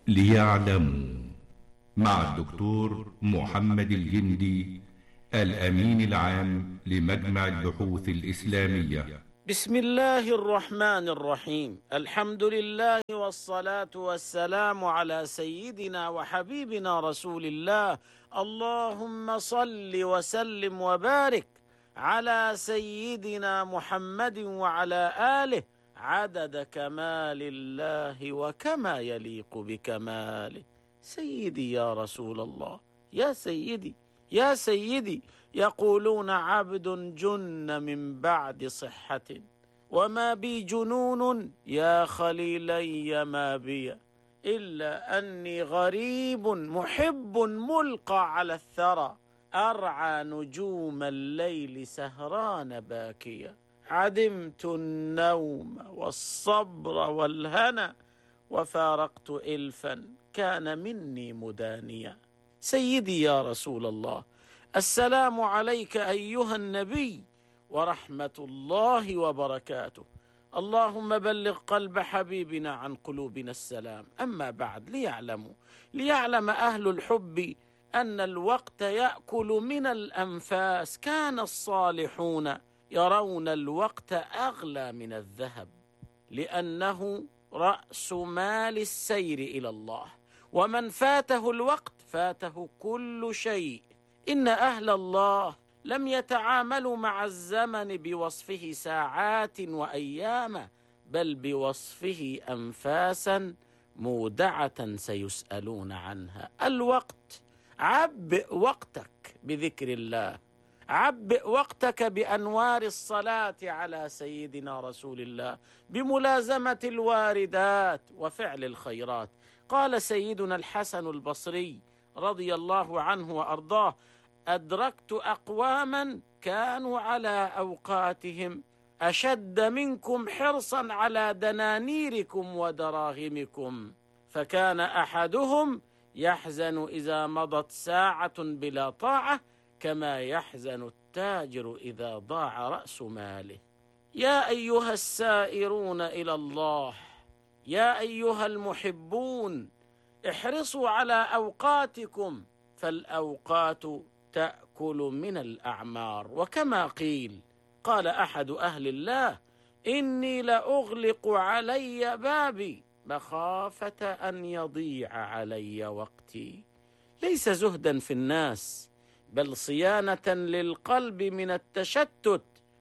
ليعلموا، مع الدكتور محمد الجندي، الأمين العام لمجمع البحوث الإسلامية. بسم الله الرحمن الرحيم. الحمد لله والصلاة والسلام على سيدنا وحبيبنا رسول الله. اللهم صل وسلم وبارك على سيدنا محمد وعلى آله عدد كمال الله وكما يليق بكماله. سيدي يا رسول الله، يا سيدي يا سيدي، يقولون عبد جن من بعد صحة، وما بي جنون يا خليلي ما بي، إلا أني غريب محب ملقى على الثرى، أرعى نجوم الليل سهران باكيا، عدمت النوم والصبر والهنا، وفارقت إلفا كان مني مدانيا. سيدي يا رسول الله، السلام عليك أيها النبي ورحمة الله وبركاته. اللهم بلغ قلب حبيبنا عن قلوبنا السلام. أما بعد، ليعلم أهل الحب أن الوقت يأكل من الأنفاس. كان الصالحون يرون الوقت أغلى من الذهب، لأنه رأس مال السير إلى الله، ومن فاته الوقت فاته كل شيء. إن أهل الله لم يتعاملوا مع الزمن بوصفه ساعات وأيام، بل بوصفه أنفاسا مودعة سيسألون عنها. الوقت، عبئ وقتك بذكر الله، عبئ وقتك بأنوار الصلاة على سيدنا رسول الله، بملازمة الواردات وفعل الخيرات. قال سيدنا الحسن البصري رضي الله عنه وأرضاه: أدركت أقواما كانوا على أوقاتهم أشد منكم حرصا على دنانيركم ودراهمكم، فكان أحدهم يحزن إذا مضت ساعة بلا طاعة، كما يحزن التاجر إذا ضاع رأس ماله. يا أيها السائرون إلى الله، يا أيها المحبون، احرصوا على أوقاتكم، فالأوقات تأكل من الأعمار. وكما قيل، قال أحد أهل الله: إني لأغلق علي بابي مخافة أن يضيع علي وقتي. ليس زهدا في الناس، بل صيانة للقلب من التشتت،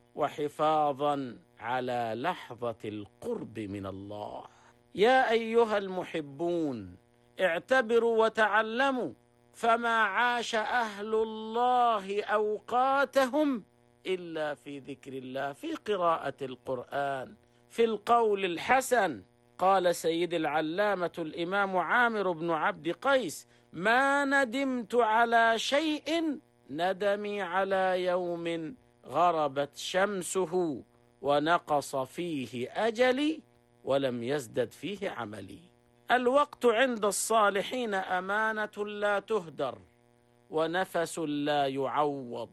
وحفاظا على لحظة القرب من الله. يا أيها المحبون، اعتبروا وتعلموا، فما عاش أهل الله أوقاتهم إلا في ذكر الله، في قراءة القرآن، في القول الحسن. قال سيد العلامة الإمام عامر بن عبد قيس: ما ندمت على شيء ندمي على يوم غربت شمسه ونقص فيه أجلي ولم يزدد فيه عملي. الوقت عند الصالحين أمانة لا تهدر، ونفس لا يعوض،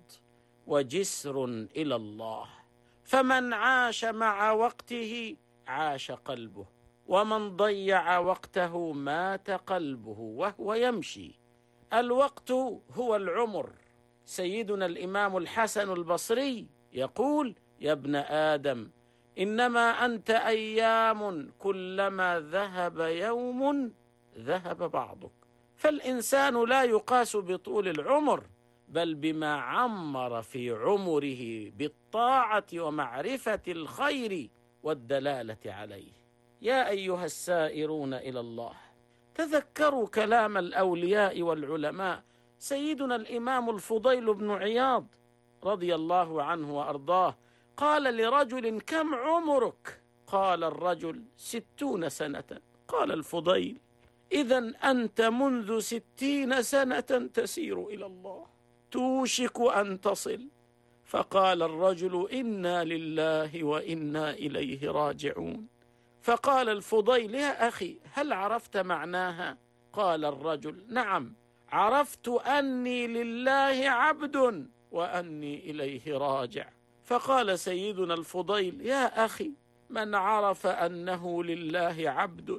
وجسر إلى الله. فمن عاش مع وقته عاش قلبه، ومن ضيع وقته مات قلبه وهو يمشي. الوقت هو العمر. سيدنا الإمام الحسن البصري يقول: يا ابن آدم، إنما أنت أيام، كلما ذهب يوم ذهب بعضك. فالإنسان لا يقاس بطول العمر، بل بما عمر في عمره بالطاعة ومعرفة الخير والدلالة عليه. يا أيها السائرون إلى الله، تذكروا كلام الأولياء والعلماء. سيدنا الإمام الفضيل بن عياض رضي الله عنه وأرضاه قال لرجل: كم عمرك؟ قال الرجل: 60 سنة. قال الفضيل: إذن أنت منذ 60 سنة تسير إلى الله، توشك أن تصل. فقال الرجل: إنا لله وإنا إليه راجعون. فقال الفضيل: يا أخي، هل عرفت معناها؟ قال الرجل: نعم، عرفت أني لله عبد وأني إليه راجع. فقال سيدنا الفضيل: يا أخي، من عرف أنه لله عبد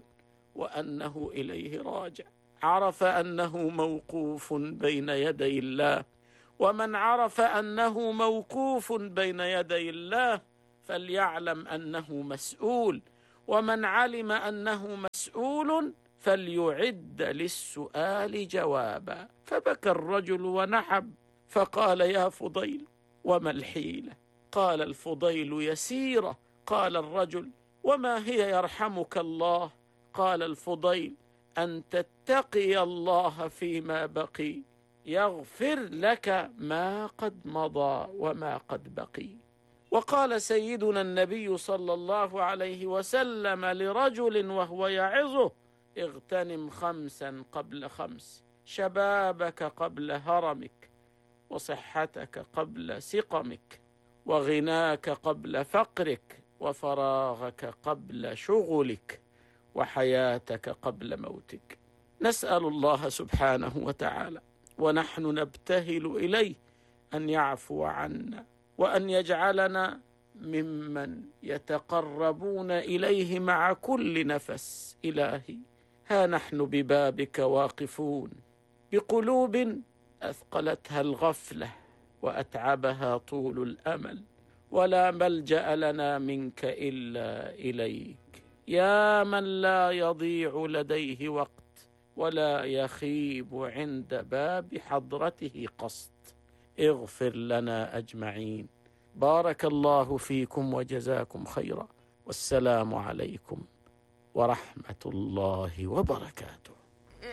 وأنه إليه راجع، عرف أنه موقوف بين يدي الله. ومن عرف أنه موقوف بين يدي الله فليعلم أنه مسؤول، ومن علم أنه مسؤول فليعد للسؤال جوابا. فبكى الرجل ونحب، فقال: يا فضيل، وما الحيلة؟ قال الفضيل: يسيرة. قال الرجل: وما هي يرحمك الله؟ قال الفضيل: أن تتقي الله فيما بقي يغفر لك ما قد مضى وما قد بقي. وقال سيدنا النبي صلى الله عليه وسلم لرجل وهو يعظه: اغتنم 5 قبل 5، شبابك قبل هرمك، وصحتك قبل سقمك، وغناك قبل فقرك، وفراغك قبل شغلك، وحياتك قبل موتك. نسأل الله سبحانه وتعالى ونحن نبتهل إليه أن يعفو عنا، وأن يجعلنا ممن يتقربون إليه مع كل نفس. إلهي، ها نحن ببابك واقفون، بقلوب أثقلتها الغفلة وأتعبها طول الأمل، ولا ملجأ لنا منك إلا إليك، يا من لا يضيع لديه وقت ولا يخيب عند باب حضرته قصد. اغفر لنا أجمعين. بارك الله فيكم وجزاكم خيرا، والسلام عليكم ورحمة الله وبركاته.